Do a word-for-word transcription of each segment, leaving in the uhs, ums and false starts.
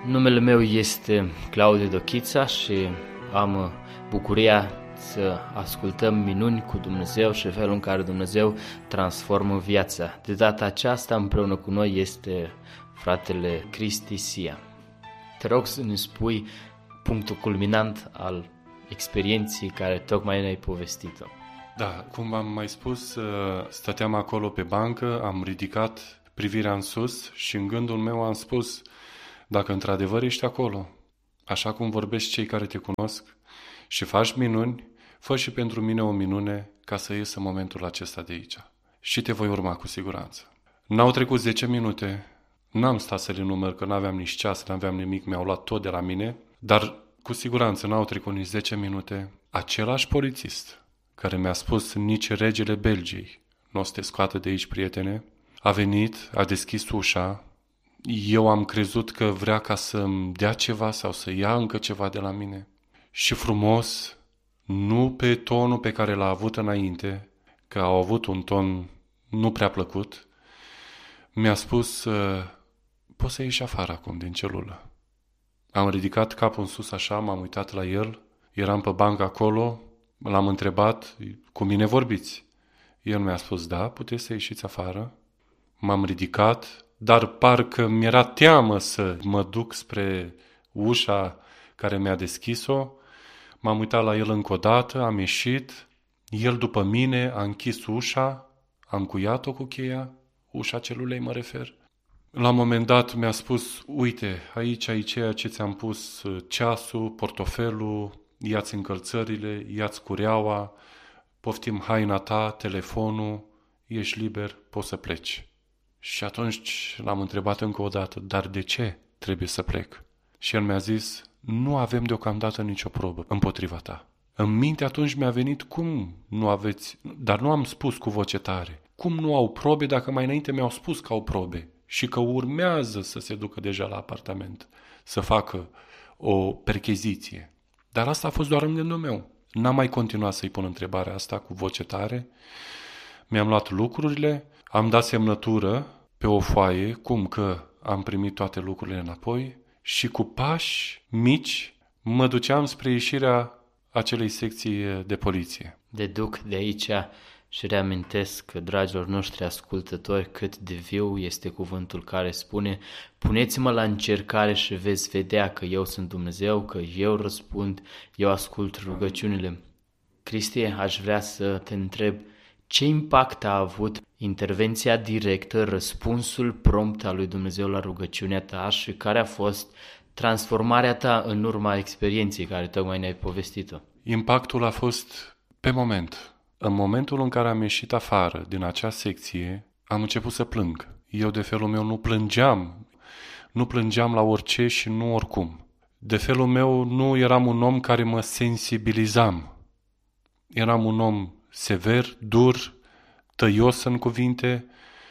Numele meu este Claudiu Dochița și am bucuria să ascultăm minuni cu Dumnezeu și felul în care Dumnezeu transformă viața. De data aceasta împreună cu noi este fratele Cristi Sia. Te rog să ne spui punctul culminant al experienței care tocmai ne-ai povestit-o. Da, cum v-am mai spus, stăteam acolo pe bancă, am ridicat privirea în sus și în gândul meu am spus: dacă într-adevăr ești acolo, așa cum vorbești cei care te cunosc și faci minuni, fă și pentru mine o minune ca să ies în momentul acesta de aici. Și te voi urma cu siguranță. N-au trecut zece minute, n-am stat să le număr, că n-aveam nici ceas, n-aveam nimic, mi-au luat tot de la mine, dar cu siguranță n-au trecut nici zece minute. Același polițist care mi-a spus: nici regele Belgiei nu o să te scoată de aici, prietene, a venit, a deschis ușa. Eu am crezut că vrea ca să-mi dea ceva sau să ia încă ceva de la mine. Și frumos, nu pe tonul pe care l-a avut înainte, că au avut un ton nu prea plăcut, mi-a spus: poți să ieși afară acum din celulă. Am ridicat capul în sus așa, m-am uitat la el, eram pe bancă acolo, l-am întrebat: cu mine vorbiți? El mi-a spus: da, puteți să ieșiți afară. M-am ridicat, dar parcă mi-era teamă să mă duc spre ușa care mi-a deschis-o. M-am uitat la el încă o dată, am ieșit, el după mine a închis ușa, am cuiat-o cu cheia, ușa celulei mă refer. La un moment dat mi-a spus: uite, aici ai ceea ce ți-am pus, ceasul, portofelul, ia-ți încălțările, ia-ți cureaua, poftim haina ta, telefonul, ești liber, poți să pleci. Și atunci l-am întrebat încă o dată: dar de ce trebuie să plec? Și el mi-a zis: nu avem deocamdată nicio probă împotriva ta. În minte atunci mi-a venit: cum nu aveți, dar nu am spus cu voce tare, cum nu au probe dacă mai înainte mi-au spus că au probe și că urmează să se ducă deja la apartament, să facă o percheziție. Dar asta a fost doar în gândul meu. N-am mai continuat să-i pun întrebarea asta cu voce tare. Mi-am luat lucrurile, am dat semnătură pe o foaie, cum că am primit toate lucrurile înapoi, și cu pași mici mă duceam spre ieșirea acelei secții de poliție. Deduc de aici și reamintesc, dragilor noștri ascultători, cât de viu este cuvântul care spune: puneți-mă la încercare și veți vedea că eu sunt Dumnezeu, că eu răspund, eu ascult rugăciunile. Cristi, aș vrea să te întreb: ce impact a avut intervenția directă, răspunsul prompt al lui Dumnezeu la rugăciunea ta și care a fost transformarea ta în urma experienței care tocmai ne-ai povestit-o? Impactul a fost pe moment. În momentul în care am ieșit afară din acea secție, am început să plâng. Eu de felul meu nu plângeam. Nu plângeam la orice și nu oricum. De felul meu nu eram un om care mă sensibilizam. Eram un om sever, dur, tăios în cuvinte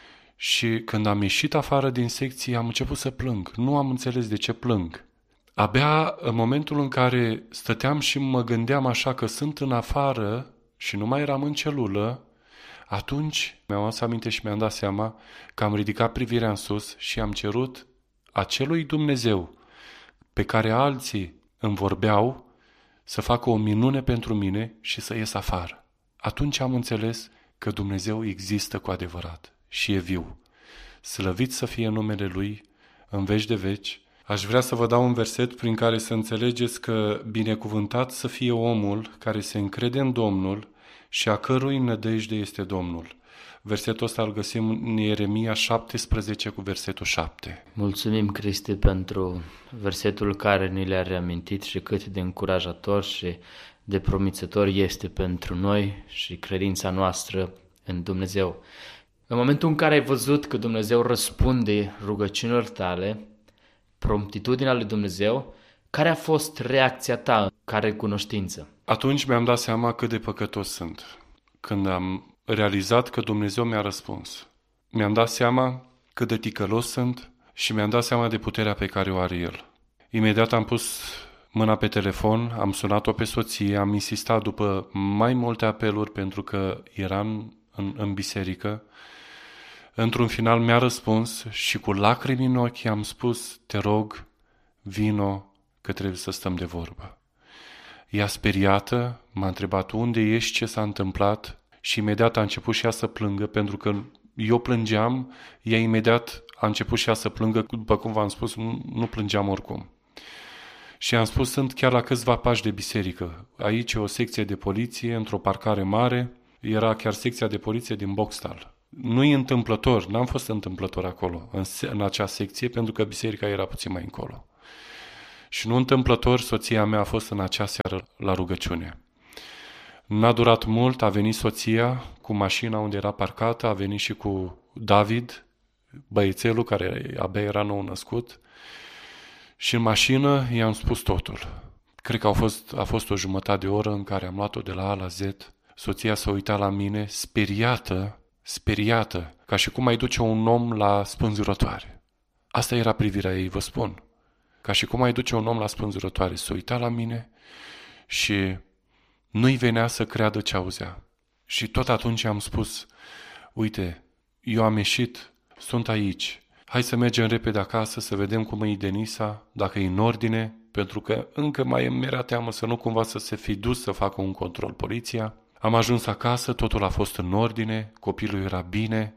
și când am ieșit afară din secție am început să plâng. Nu am înțeles de ce plâng. Abia în momentul în care stăteam și mă gândeam așa că sunt în afară și nu mai eram în celulă, atunci mi-am adus aminte și mi-am dat seama că am ridicat privirea în sus și am cerut acelui Dumnezeu pe care alții îmi vorbeau să facă o minune pentru mine și să ies afară. Atunci am înțeles că Dumnezeu există cu adevărat și e viu. Slăvit să fie numele Lui în veci de veci. Aș vrea să vă dau un verset prin care să înțelegeți că binecuvântat să fie omul care se încrede în Domnul și a cărui nădejde este Domnul. Versetul ăsta îl găsim în Ieremia șaptesprezece cu versetul șapte. Mulțumim, Cristi, pentru versetul care ni le-a reamintit și cât de încurajator și de promițător este pentru noi și credința noastră în Dumnezeu. În momentul în care ai văzut că Dumnezeu răspunde rugăciunilor tale, promptitudinea lui Dumnezeu, care a fost reacția ta ca recunoștință? Atunci mi-am dat seama cât de păcătos sunt. Când am realizat că Dumnezeu mi-a răspuns, mi-am dat seama cât de ticălos sunt și mi-am dat seama de puterea pe care o are El. Imediat am pus mâna pe telefon, am sunat-o pe soție, am insistat după mai multe apeluri pentru că eram în, în biserică. Într-un final mi-a răspuns și cu lacrimi în ochi am spus: te rog, vino că trebuie să stăm de vorbă. Ea speriată m-a întrebat unde ești, ce s-a întâmplat și imediat a început și ea să plângă, pentru că eu plângeam, ea imediat a început și ea să plângă, după cum v-am spus, nu, nu plângeam oricum. Și am spus, sunt chiar la câțiva pași de biserică. Aici e o secție de poliție, într-o parcare mare, era chiar secția de poliție din Boxtal. Nu-i întâmplător, n-am fost întâmplător acolo, în, în acea secție, pentru că biserica era puțin mai încolo. Și nu întâmplător, soția mea a fost în acea seară la rugăciune. N-a durat mult, a venit soția cu mașina unde era parcată, a venit și cu David, băiețelul care abia era nou născut, și în mașină i-am spus totul. Cred că a fost, a fost o jumătate de oră în care am luat-o de la A la Z. Soția s-a uitat la mine, speriată, speriată, ca și cum ai duce un om la spânzurătoare. Asta era privirea ei, vă spun. Ca și cum ai duce un om la spânzurătoare. S-a uitat la mine și nu-i venea să creadă ce auzea. Și tot atunci am spus, uite, eu am ieșit, sunt aici, hai să mergem repede acasă să vedem cum e Denisa, dacă e în ordine, pentru că încă mai îmi era teamă să nu cumva să se fi dus să facă un control poliția. Am ajuns acasă, totul a fost în ordine, copilul era bine.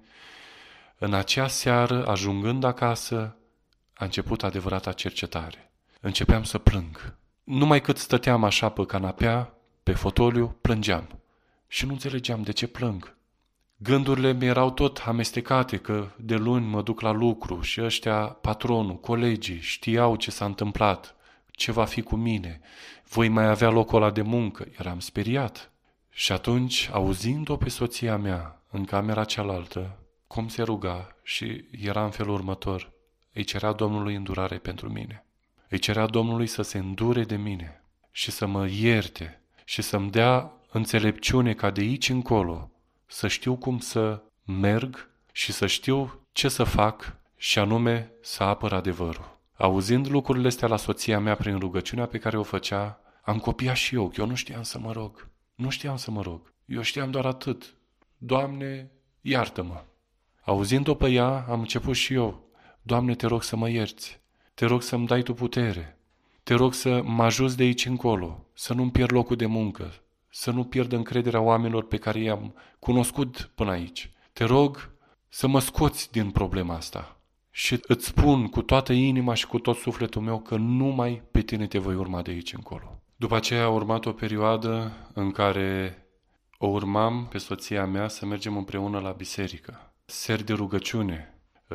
În acea seară, ajungând acasă, a început adevărata cercetare. Începeam să plâng. Numai cât stăteam așa pe canapea, pe fotoliu, plângeam. Și nu înțelegeam de ce plâng. Gândurile mi erau tot amestecate, că de luni mă duc la lucru și ăștia, patronul, colegii, știau ce s-a întâmplat, ce va fi cu mine, voi mai avea locul ăla de muncă. Eram speriat. Și atunci, auzind-o pe soția mea în camera cealaltă, cum se ruga și era în felul următor, îi cerea Domnului îndurare pentru mine. Îi cerea Domnului să se îndure de mine și să mă ierte și să-mi dea înțelepciune ca de aici încolo să știu cum să merg și să știu ce să fac și anume să apăr adevărul. Auzind lucrurile astea la soția mea prin rugăciunea pe care o făcea, am copiat și eu, că eu nu știam să mă rog. Nu știam să mă rog. Eu știam doar atât. Doamne, iartă-mă. Auzind-o pe ea, am început și eu. Doamne, te rog să mă ierți. Te rog să-mi dai Tu putere. Te rog să mă ajuți de aici încolo, să nu-mi pierd locul de muncă, să nu pierd încrederea oamenilor pe care i-am cunoscut până aici. Te rog să mă scoți din problema asta. Și îți spun cu toată inima și cu tot sufletul meu că numai pe Tine te voi urma de aici încolo. După aceea a urmat o perioadă în care o urmam pe soția mea să mergem împreună la biserică. Seri de rugăciune.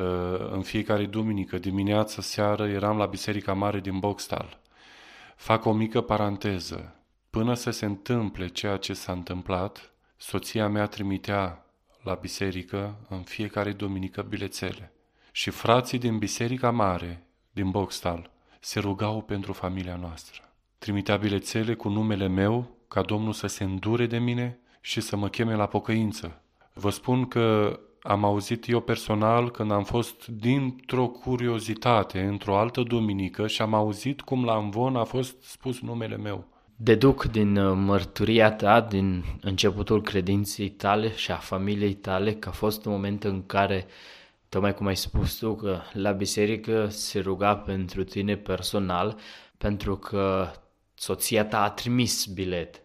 În fiecare duminică, dimineața, seară, eram la Biserica Mare din Boxtal. Fac o mică paranteză. Până să se întâmple ceea ce s-a întâmplat, soția mea trimitea la biserică în fiecare duminică bilețele. Și frații din Biserica Mare din Boxtal se rugau pentru familia noastră. Trimitea bilețele cu numele meu, ca Domnul să se îndure de mine și să mă cheme la pocăință. Vă spun că am auzit eu personal când am fost dintr-o curiozitate într-o altă duminică și am auzit cum la amvon a fost spus numele meu. Deduc din mărturia ta, din începutul credinței tale și a familiei tale, că a fost un moment în care, tocmai cum ai spus tu, că la biserică se ruga pentru tine personal, pentru că soția ta a trimis bilet.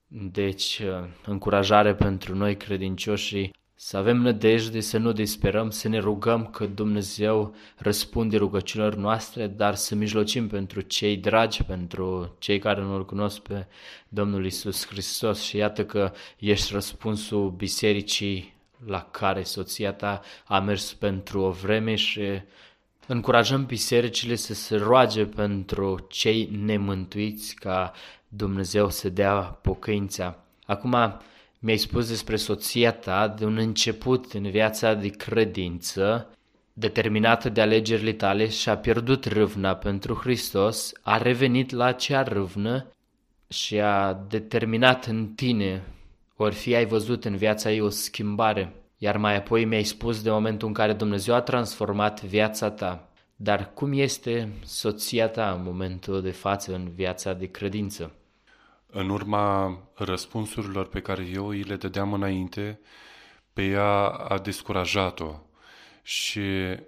Deci, încurajare pentru noi credincioși, să avem nădejde, să nu disperăm, să ne rugăm că Dumnezeu răspunde rugăciunilor noastre, dar să mijlocim pentru cei dragi, pentru cei care nu-L cunosc pe Domnul Iisus Hristos. Și iată că ești răspunsul bisericii la care soția ta a mers pentru o vreme și încurajăm bisericile să se roage pentru cei nemântuiți ca Dumnezeu să dea pocăința. Acum, mi-ai spus despre soția ta de un început în viața de credință, determinată de alegerile tale și a pierdut râvna pentru Hristos, a revenit la acea râvnă și a determinat în tine, ori fi ai văzut în viața ei o schimbare. Iar mai apoi mi-ai spus de momentul în care Dumnezeu a transformat viața ta. Dar cum este soția ta în momentul de față în viața de credință? În urma răspunsurilor pe care eu îi le dădeam înainte, pe ea a descurajat-o și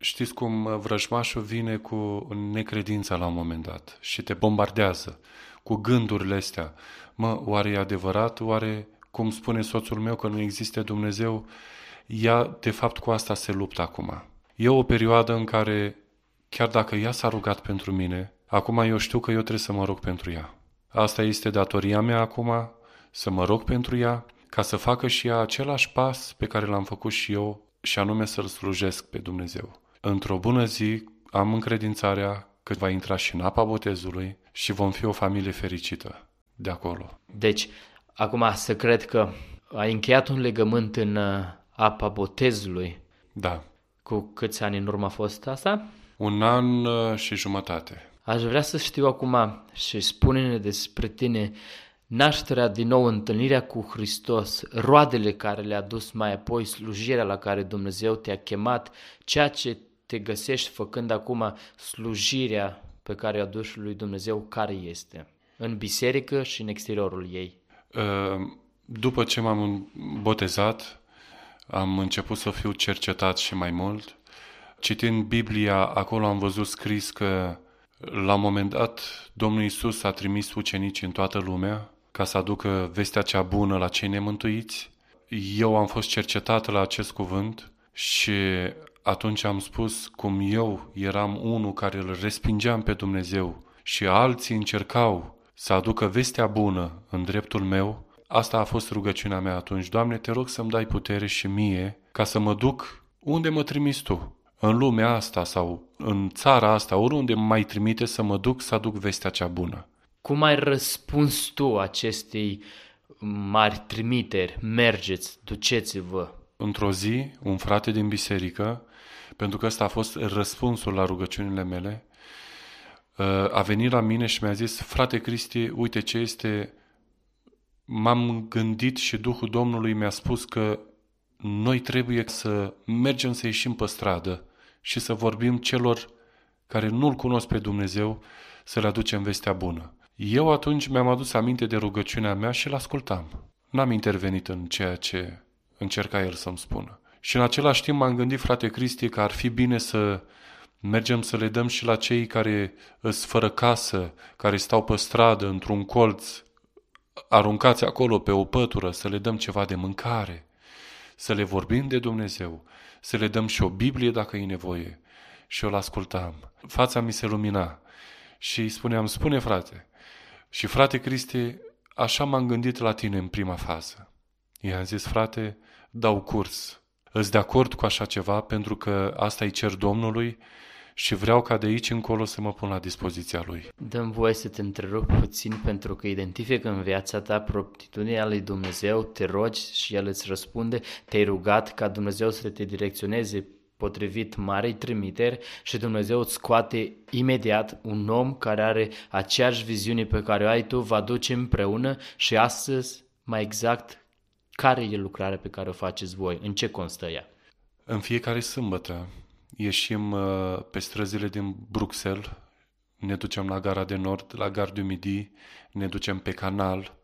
știți cum vrăjmașul vine cu necredința la un moment dat și te bombardează cu gândurile astea. Mă, oare e adevărat? Oare, cum spune soțul meu, că nu există Dumnezeu? Ea, de fapt, cu asta se luptă acum. E o perioadă în care, chiar dacă ea s-a rugat pentru mine, acum eu știu că eu trebuie să mă rog pentru ea. Asta este datoria mea acum, să mă rog pentru ea, ca să facă și ea același pas pe care l-am făcut și eu, și anume să-L slujesc pe Dumnezeu. Într-o bună zi am încredințarea că va intra și în apa botezului și vom fi o familie fericită de acolo. Deci, acum să cred că ai încheiat un legământ în apa botezului. Da. Cu câți ani în urmă a fost asta? Un an și jumătate. Aș vrea să știu acum și spune-ne despre tine nașterea din nou, întâlnirea cu Hristos, roadele care le-a dus mai apoi, slujirea la care Dumnezeu te-a chemat, ceea ce te găsești făcând acum, slujirea pe care o aduci lui Dumnezeu, care este? În biserică și în exteriorul ei. După ce m-am botezat, am început să fiu cercetat și mai mult. Citind Biblia, acolo am văzut scris că la un moment dat Domnul Iisus a trimis ucenici în toată lumea ca să aducă vestea cea bună la cei nemântuiți. Eu am fost cercetat la acest cuvânt și atunci am spus cum eu eram unul care îl respingeam pe Dumnezeu și alții încercau să aducă vestea bună în dreptul meu. Asta a fost rugăciunea mea atunci. Doamne, te rog să-mi dai putere și mie ca să mă duc unde mă trimiți Tu. În lumea asta sau în țara asta, oriunde mai trimite, să mă duc să aduc vestea cea bună. Cum ai răspuns tu acestei mari trimiteri? Mergeți, duceți-vă. Într-o zi, un frate din biserică, pentru că ăsta a fost răspunsul la rugăciunile mele, a venit la mine și mi-a zis: frate Cristi, uite ce este, m-am gândit și Duhul Domnului mi-a spus că noi trebuie să mergem să ieșim pe stradă și să vorbim celor care nu-L cunosc pe Dumnezeu, să le aducem vestea bună. Eu atunci mi-am adus aminte de rugăciunea mea și l-ascultam. N-am intervenit în ceea ce încerca el să-mi spună. Și în același timp m-am gândit, frate Cristi, că ar fi bine să mergem să le dăm și la cei care îs fără casă, care stau pe stradă, într-un colț, aruncați acolo pe o pătură, să le dăm ceva de mâncare, să le vorbim de Dumnezeu, să le dăm și o Biblie dacă e nevoie. Și eu l-ascultam. Fața mi se lumina și îi spuneam: spune frate. Și frate Cristi, așa m-am gândit la tine în prima fază. I-am zis: frate, dau curs. Îți de acord cu așa ceva pentru că asta îi cer Domnului și vreau ca de aici încolo să mă pun la dispoziția Lui. Dă-mi voie să te întrerup puțin pentru că identific în viața ta promptitudinea lui Dumnezeu, te rogi și El îți răspunde, te-ai rugat ca Dumnezeu să te direcționeze potrivit marei trimiteri și Dumnezeu îți scoate imediat un om care are aceeași viziune pe care o ai tu, vă duce împreună și astăzi, mai exact, care e lucrarea pe care o faceți voi? În ce constă ea? În fiecare sâmbătă ieșim pe străzile din Bruxelles, ne ducem la Gara de Nord, la Gare du Midi, ne ducem pe canal.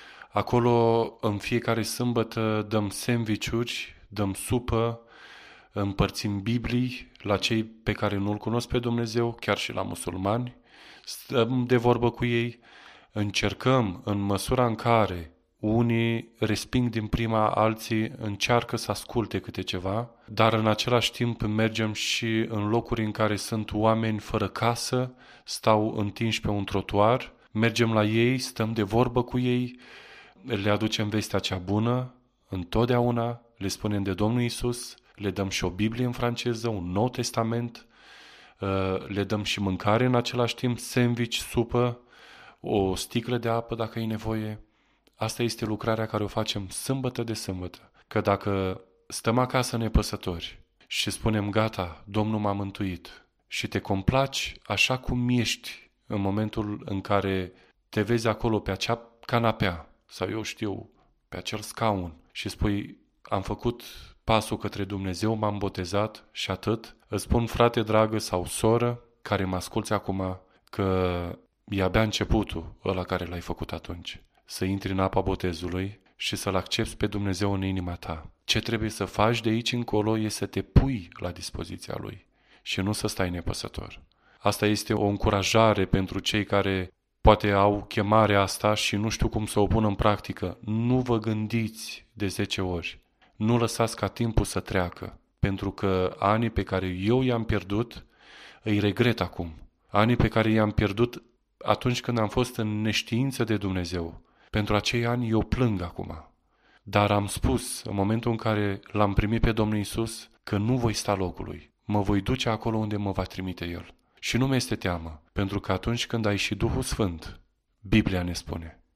Acolo, în fiecare sâmbătă, dăm sandwich-uri, dăm supă, împărțim Biblii la cei pe care nu-L cunosc pe Dumnezeu, chiar și la musulmani, stăm de vorbă cu ei, încercăm în măsura în care unii resping din prima, alții încearcă să asculte câte ceva, dar în același timp mergem și în locuri în care sunt oameni fără casă, stau întinși pe un trotuar, mergem la ei, stăm de vorbă cu ei, le aducem vestea cea bună, întotdeauna le spunem de Domnul Iisus, le dăm și o Biblie în franceză, un Nou Testament, le dăm și mâncare în același timp, sandwich, supă, o sticlă de apă dacă e nevoie. Asta este lucrarea care o facem sâmbătă de sâmbătă. Că dacă stăm acasă nepăsători și spunem gata, Domnul m-a mântuit și te complaci așa cum ești în momentul în care te vezi acolo pe acea canapea sau eu știu, pe acel scaun și spui am făcut pasul către Dumnezeu, m-am botezat și atât, îți spun frate dragă sau soră care mă asculți acum că e abia începutul ăla care l-ai făcut atunci. Să intri în apa botezului și să-L accepți pe Dumnezeu în inima ta. Ce trebuie să faci de aici încolo e să te pui la dispoziția Lui și nu să stai nepăsător. Asta este o încurajare pentru cei care poate au chemarea asta și nu știu cum să o pun în practică. Nu vă gândiți de zece ori. Nu lăsați ca timpul să treacă, pentru că anii pe care eu i-am pierdut, îi regret acum. Anii pe care i-am pierdut atunci când am fost în neștiință de Dumnezeu. Pentru acei ani eu plâng acum. Dar am spus, în momentul în care l-am primit pe Domnul Iisus, că nu voi sta locului. Mă voi duce acolo unde mă va trimite El. Și nu mi-este teamă, pentru că atunci când ai și Duhul Sfânt, Biblia ne spune